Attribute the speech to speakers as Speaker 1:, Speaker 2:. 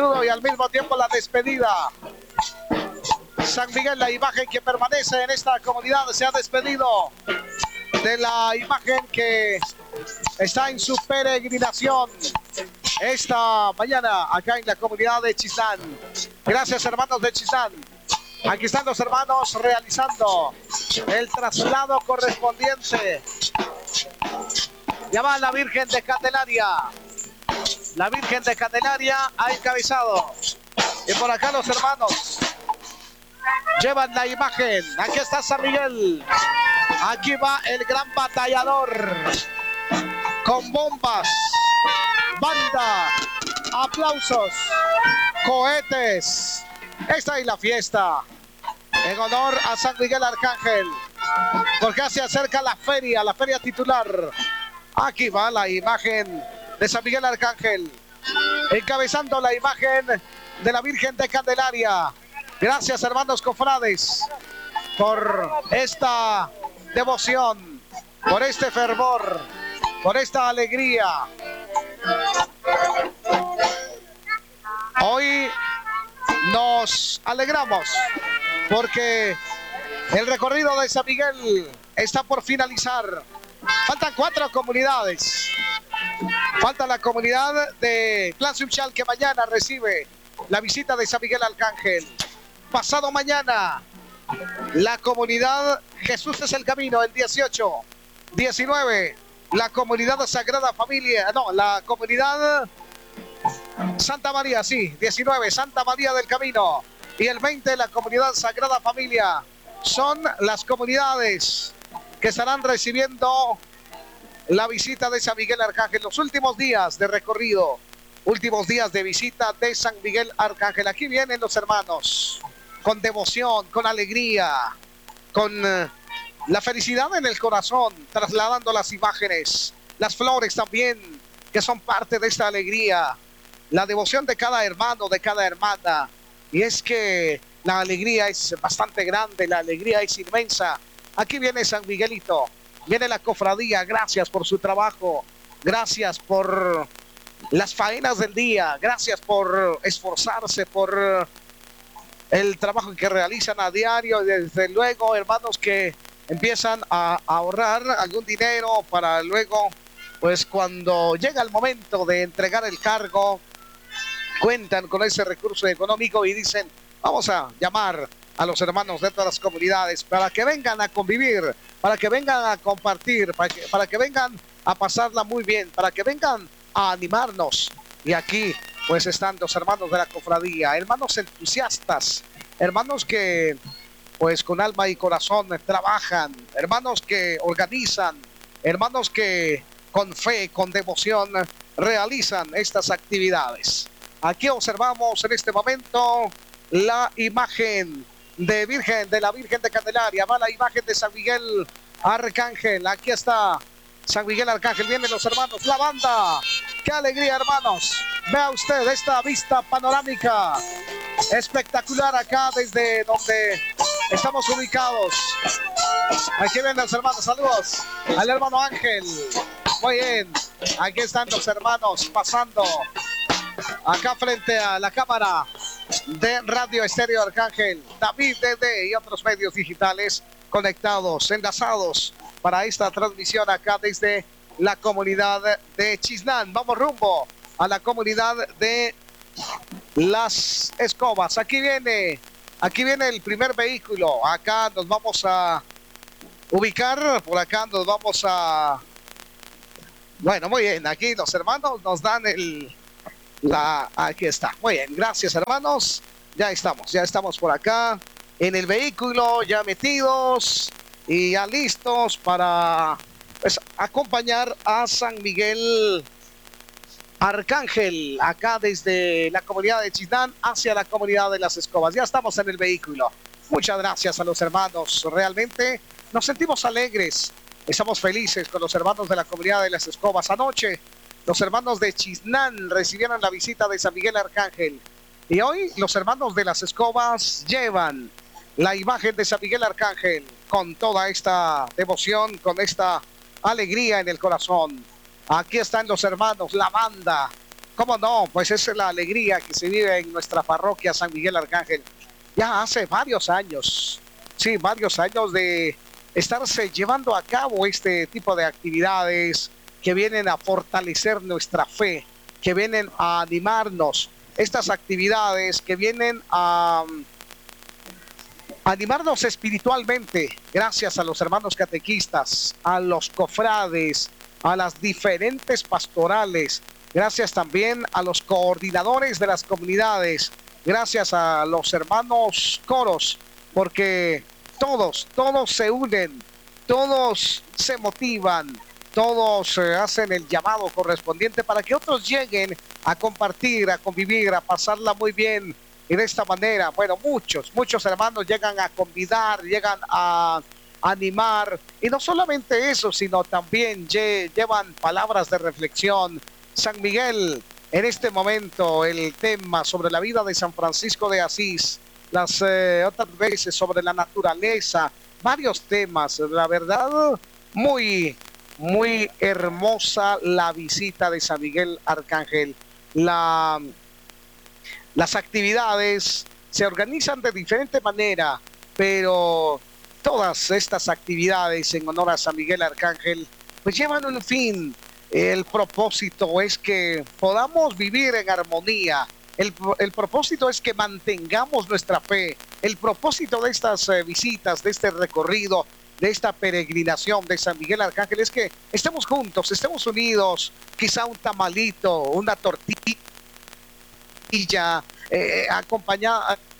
Speaker 1: saludo y al mismo tiempo la despedida. San Miguel, la imagen que permanece en esta comunidad, se ha despedido de la imagen que está en su peregrinación esta mañana acá en la comunidad de Chislán. Gracias, hermanos de Chislán. Aquí están los hermanos realizando el traslado correspondiente. Ya va la Virgen de Candelaria. La Virgen de Candelaria ha encabezado. Y por acá los hermanos llevan la imagen. Aquí está San Miguel. Aquí va el gran batallador. Con bombas, banda, aplausos, cohetes. Esta es la fiesta en honor a San Miguel Arcángel, porque se acerca la feria titular. Aquí va la imagen de San Miguel Arcángel, encabezando la imagen de la Virgen de Candelaria. Gracias, hermanos cofrades, por esta devoción, por este fervor, por esta alegría. Hoy nos alegramos porque el recorrido de San Miguel está por finalizar. Faltan 4 comunidades. Falta la comunidad de Clan Subchal, que mañana recibe la visita de San Miguel Arcángel. Pasado mañana, la comunidad Jesús es el Camino, el 18. 19, la comunidad Sagrada Familia. No, la comunidad Santa María, sí. 19, Santa María del Camino. Y el 20, la comunidad Sagrada Familia. Son las comunidades que estarán recibiendo la visita de San Miguel Arcángel. Los últimos días de recorrido, últimos días de visita de San Miguel Arcángel. Aquí vienen los hermanos con devoción, con alegría, con la felicidad en el corazón, trasladando las imágenes, las flores también, que son parte de esta alegría, la devoción de cada hermano, de cada hermana. Y es que la alegría es bastante grande, la alegría es inmensa. Aquí viene San Miguelito, viene la cofradía. Gracias por su trabajo, gracias por las faenas del día, gracias por esforzarse, por el trabajo que realizan a diario. Y desde luego, hermanos que empiezan a ahorrar algún dinero para luego, pues cuando llega el momento de entregar el cargo, cuentan con ese recurso económico y dicen: vamos a llamar a los hermanos de todas las comunidades para que vengan a convivir, para que vengan a compartir, para que vengan a pasarla muy bien, para que vengan a animarnos. Y aquí pues están los hermanos de la cofradía, hermanos entusiastas, hermanos que pues con alma y corazón trabajan, hermanos que organizan, hermanos que con fe, con devoción realizan estas actividades. Aquí observamos en este momento la imagen de la Virgen de Candelaria. Va la imagen de San Miguel Arcángel. Aquí está San Miguel Arcángel. Vienen los hermanos, la banda. ¡Qué alegría, hermanos! Vea usted esta vista panorámica espectacular acá desde donde estamos ubicados. Aquí vienen los hermanos. Saludos al hermano Ángel. Muy bien. Aquí están los hermanos pasando acá frente a la cámara de Radio Estéreo Arcángel, David Dede y otros medios digitales conectados, enlazados para esta transmisión acá desde la comunidad de Chislán. Vamos rumbo a la comunidad de Las Escobas. Aquí viene el primer vehículo. Acá nos vamos a ubicar, por acá nos vamos a... Bueno, muy bien, aquí los hermanos nos dan aquí está. Muy bien, gracias, hermanos. Ya estamos por acá en el vehículo, ya metidos y ya listos para pues acompañar a San Miguel Arcángel acá desde la comunidad de Chislán hacia la comunidad de Las Escobas. Ya estamos en el vehículo. Muchas gracias a los hermanos. Realmente nos sentimos alegres. Estamos felices con los hermanos de la comunidad de Las Escobas. Anoche los hermanos de Chislán recibieron la visita de San Miguel Arcángel. Y hoy los hermanos de Las Escobas llevan la imagen de San Miguel Arcángel con toda esta devoción, con esta alegría en el corazón. Aquí están los hermanos, la banda, ¿Cómo no? Pues esa es la alegría que se vive en nuestra parroquia San Miguel Arcángel. Ya hace varios años, sí, varios años de estarse llevando a cabo este tipo de actividades que vienen a fortalecer nuestra fe, que vienen a animarnos. Estas actividades que vienen a animarnos espiritualmente, gracias a los hermanos catequistas, a los cofrades, a las diferentes pastorales, gracias también a los coordinadores de las comunidades, gracias a los hermanos coros, porque todos se unen, todos se motivan, todos hacen el llamado correspondiente para que otros lleguen a compartir, a convivir, a pasarla muy bien. Y de esta manera, bueno, muchos hermanos llegan a convidar, llegan a animar, y no solamente eso, sino también llevan palabras de reflexión. San Miguel, en este momento, el tema sobre la vida de San Francisco de Asís, las otras veces sobre la naturaleza, varios temas, la verdad, muy hermosa la visita de San Miguel Arcángel. Las actividades se organizan de diferente manera, pero todas estas actividades en honor a San Miguel Arcángel pues llevan un fin. El propósito es que podamos vivir en armonía. El propósito es que mantengamos nuestra fe. El propósito de estas visitas, de este recorrido, de esta peregrinación de San Miguel Arcángel es que estemos juntos, estemos unidos, quizá un tamalito, una tortilla acompañada